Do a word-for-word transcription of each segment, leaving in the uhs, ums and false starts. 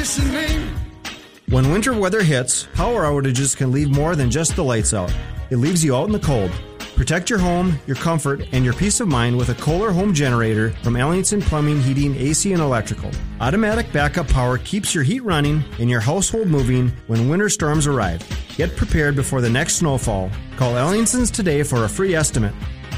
listening. When winter weather hits, power outages can leave more than just the lights out. It leaves you out in the cold. Protect your home, your comfort, and your peace of mind with a Kohler home generator from Ellingson Plumbing, Heating, A C, and Electrical. Automatic backup power keeps your heat running and your household moving when winter storms arrive. Get prepared before the next snowfall. Call Ellingson's today for a free estimate.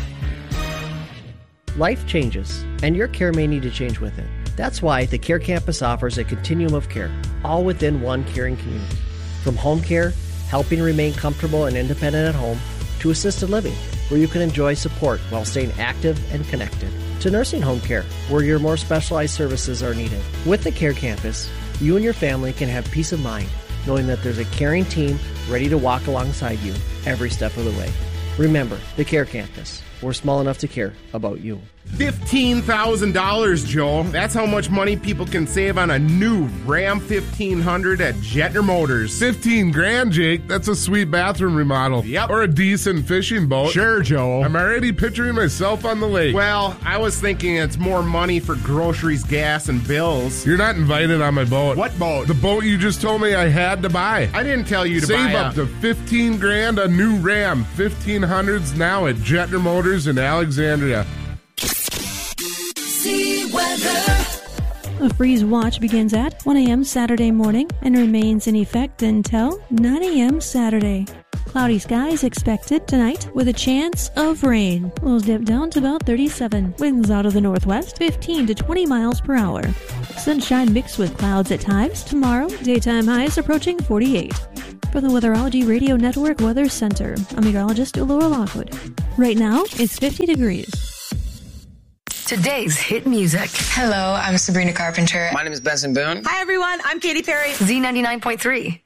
Life changes, and your care may need to change with it. That's why the Care Campus offers a continuum of care, all within one caring community. From home care, helping remain comfortable and independent at home, to assisted living, where you can enjoy support while staying active and connected, to nursing home care, where your more specialized services are needed. With the Care Campus, you and your family can have peace of mind, knowing that there's a caring team ready to walk alongside you every step of the way. Remember, the Care Campus. We're small enough to care about you. fifteen thousand dollars, Joe. That's how much money people can save on a new Ram fifteen hundred at Jetner Motors. fifteen grand, Jake. That's a sweet bathroom remodel. Yep. Or a decent fishing boat. Sure, Joe. I'm already picturing myself on the lake. Well, I was thinking it's more money for groceries, gas, and bills. You're not invited on my boat. What boat? The boat you just told me I had to buy. I didn't tell you to Save buy up a... to fifteen grand a new Ram fifteen hundreds now at Jetner Motors in Alexandria. See weather. A freeze watch begins at one a.m. Saturday morning and remains in effect until nine a.m. Saturday. Cloudy skies expected tonight with a chance of rain. Lows dip down to about thirty-seven. Winds out of the northwest fifteen to twenty miles per hour. Sunshine mixed with clouds at times. Tomorrow, daytime highs approaching forty-eight. For the Weatherology Radio Network Weather Center, I'm meteorologist Laura Lockwood. Right now, it's fifty degrees. Today's hit music. Hello, I'm Sabrina Carpenter. My name is Benson Boone. Hi, everyone. I'm Katy Perry. Z ninety-nine point three.